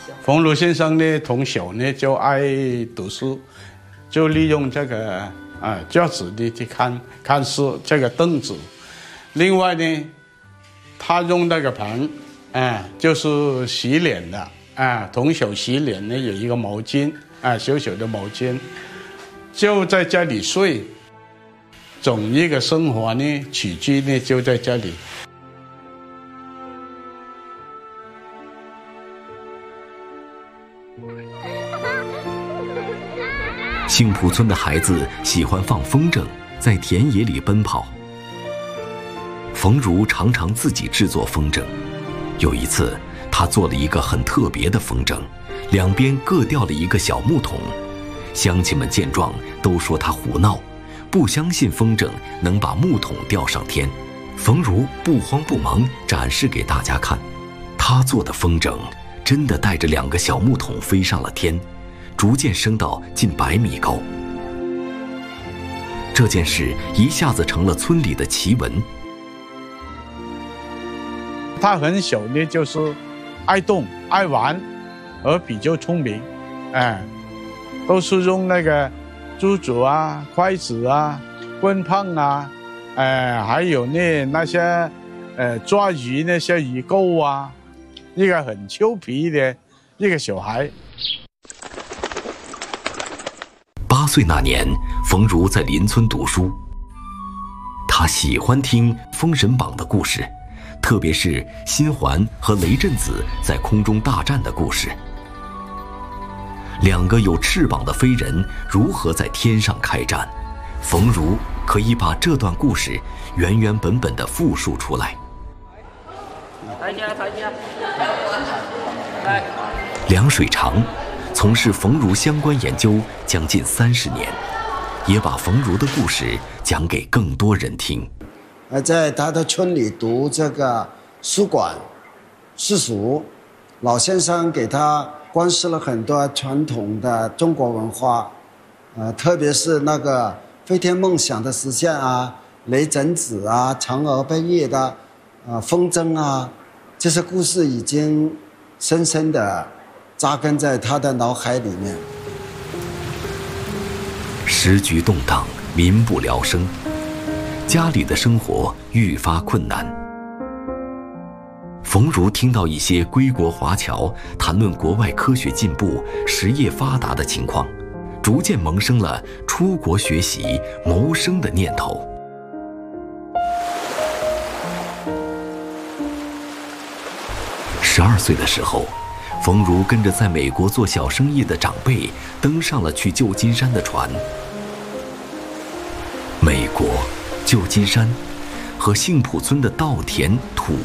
冯如先生呢，从小呢就爱读书，就利用这个教室里去看书，这个凳子。另外呢，他用那个盆，就是洗脸的，从小洗脸呢有一个毛巾，小小的毛巾，就在家里睡，整一个生活呢起居呢就在这里。 幸浦村的孩子喜欢放风筝，在田野里奔跑。冯如常常自己制作风筝，有一次，他做了一个很特别的风筝，两边各吊了一个小木桶。乡亲们见状都说他胡闹，不相信风筝能把木桶吊上天。冯如不慌不忙展示给大家看，他做的风筝真的带着2个小木桶飞上了天，逐渐升到近100米高。这件事一下子成了村里的奇闻。 他很小呢，就是爱动爱玩，而比较聪明，都是用那个珠子啊、筷子啊、棍棒啊，还有呢那些抓鱼那些鱼钩啊，一个很俏皮的一个小孩。 8岁那年，冯如在邻村读书，他喜欢听《封神榜》的故事，特别是甄嬛和雷震子在空中大战的故事。2个有翅膀的飞人如何在天上开战，冯如可以把这段故事原原本本地复述出来。梁水长从事冯如相关研究将近30年，也把冯如的故事讲给更多人听。 在他的村里读这个书馆私塾，老先生给他灌输了很多传统的中国文化，特别是那个飞天梦想的实现啊，雷震子啊，嫦娥奔月的风筝啊，这些故事已经深深地扎根在他的脑海里面。 时局动荡，民不聊生，家里的生活愈发困难。冯如听到一些归国华侨谈论国外科学进步、实业发达的情况，逐渐萌生了出国学习、谋生的念头。12岁的时候，冯如跟着在美国做小生意的长辈登上了去旧金山的船。美国、旧金山和幸浦村的稻田土